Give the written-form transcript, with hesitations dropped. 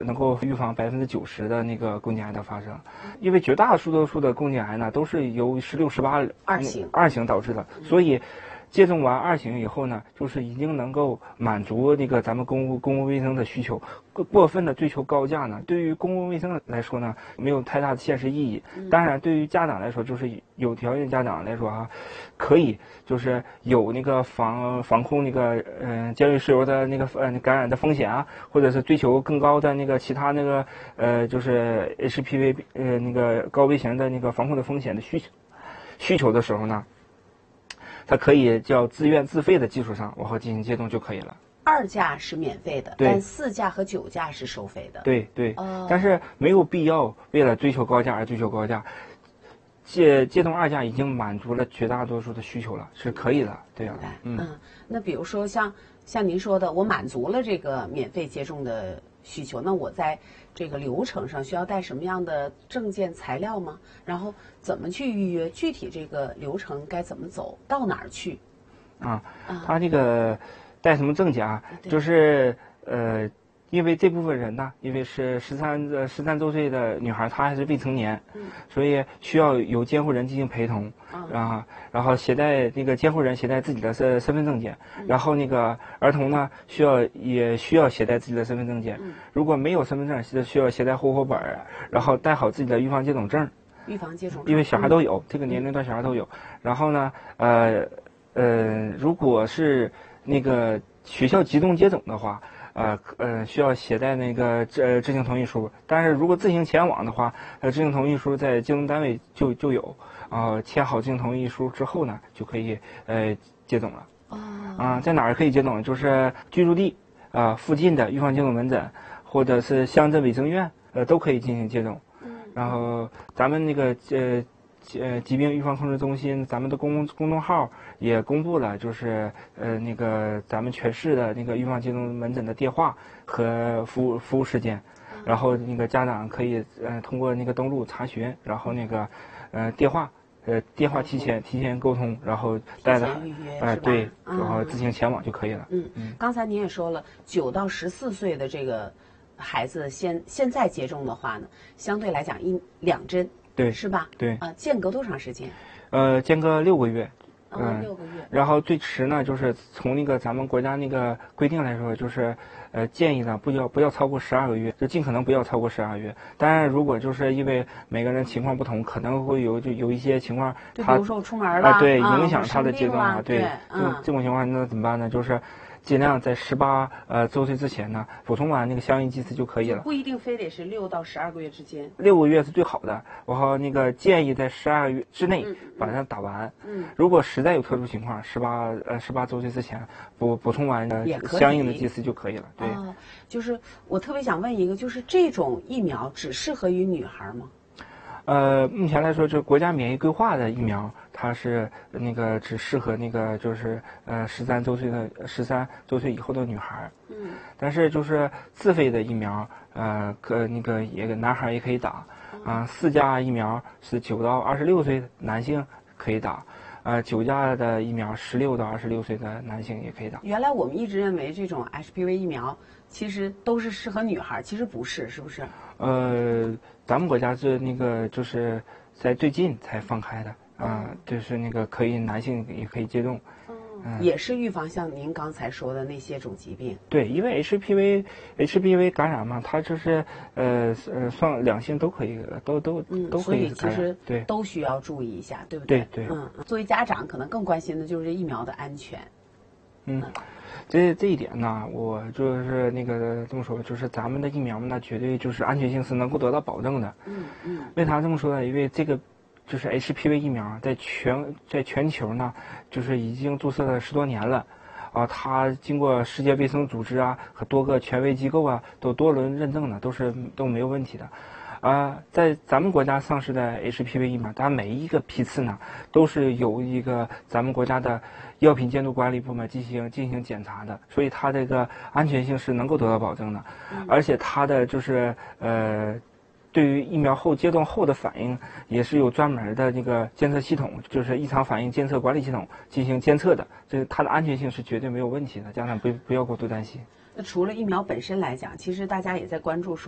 能够预防90%的那个宫颈癌的发生，因为绝大多数的宫颈癌呢都是由16、18二型导致的，所以接种完2型以后呢，就是已经能够满足那个咱们公共卫生的需求。过分的追求高价呢，对于公共卫生来说呢，没有太大的现实意义。当然，对于家长来说，就是有条件家长来说啊，可以就是有那个防控那个尖锐湿疣的那个感染的风险啊，或者是追求更高的那个其他那个就是 HPV 那个高危型的那个防控的风险的需求的时候呢，它可以叫自愿自费的基础上往后进行接种就可以了。 2价是免费的，但4价和9价是收费的。 对对，但是没有必要为了追求高价而追求高价。接种2价已经满足了绝大多数的需求了，是可以的，对啊。 那比如说像您说的，我满足了这个免费接种的需求，那我在这个流程上需要带什么样的证件材料吗？然后怎么去预约？具体这个流程该怎么走？到哪儿去？ 他这个带什么证件啊？就是因为这部分人呢，因为是13周岁的女孩，她还是未成年，所以需要有监护人进行陪同，然后携带那个监护人携带自己的身份证件，然后那个儿童呢也需要携带自己的身份证件，如果没有身份证，需要携带户口本，然后带好自己的预防接种证。 预防接种证， 因为小孩都有，这个年龄段小孩都有。然后呢，如果是那个学校集中接种的话，需要携带那个知情同意书。但是如果自行前往的话，知情同意书在接种单位就有，签好知情同意书之后呢，就可以接种了。在哪儿可以接种？就是居住地附近的预防接种门诊，或者是乡镇卫生院，都可以进行接种。然后咱们那个疾病预防控制中心，咱们的公众号也公布了，就是那个咱们全市的那个预防接种门诊的电话和服务时间，然后那个家长可以通过那个登录查询，然后那个电话提前沟通，然后带着对，然后自行前往就可以了。 刚才您也说了，9到14岁的这个孩子现在接种的话呢，相对来讲2针， 对， 是吧？ 对， 间隔多长时间？ 间隔6个月。 6个月。 然后最迟呢，就是从那个咱们国家那个规定来说，就是建议呢不要超过12个月，就尽可能不要超过12个月。当然，如果就是因为每个人情况不同，可能会有一些情况， 比如说我出门了， 对，影响他的接种啊，对，这种情况那怎么办呢？就是尽量在18周岁之前呢，补充完那个相应剂次就可以了。 不一定非得是6到12个月之间。 6个月是最好的，然后那建议在12个月之内把它打完。如果实在有特殊情况，18周岁之前补充完相应的剂次就可以了。对。 就是我特别想问一个，就是这种疫苗只适合于女孩吗？ 目前来说，就是国家免疫规划的疫苗，它是那个只适合那个就是13周岁以后的女孩。但是就是自费的疫苗，那个男孩也可以打。4价疫苗是9到26岁男性可以打。9价的疫苗16到26岁的男性也可以打。 原来我们一直认为这种 HPV 疫苗其实都是适合女孩，其实不是，是不是？ 咱们国家是那个就是在最近才放开的就是那个可以男性也可以接种。 也是预防像您刚才说的那些种疾病。 对，因为 HPV 感染嘛，它就是两性都可以都可以感染， 所以其实对都需要注意一下，对不对？ 对。 作为家长可能更关心的就是疫苗的安全。 这一点呢，我就是那个这么说，就是咱们的疫苗呢，绝对就是安全性是能够得到保证的。为啥这么说呢？因为这个就是 HPV 疫苗在全球呢，就是已经注册了10多年了，它经过世界卫生组织和多个权威机构都多轮认证的，都没有问题的。在咱们国家上市的 HPV 疫苗，它每一个批次呢，都是由一个咱们国家的药品监督管理部门进行检查的，所以它这个安全性是能够得到保证的，而且它的就是对于疫苗接种后的反应也是有专门的那个监测系统，就是异常反应监测管理系统进行监测的，这它的安全性是绝对没有问题的，家长不要过度担心。 那除了疫苗本身来讲，其实大家也在关注说